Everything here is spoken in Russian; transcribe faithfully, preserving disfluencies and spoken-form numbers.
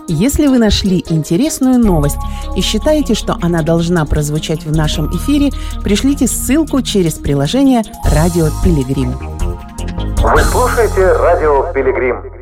Если вы нашли интересную новость и считаете, что она должна прозвучать в нашем эфире, пришлите ссылку через приложение «Радио Пилигрим». Вы слушаете «Радио Пилигрим».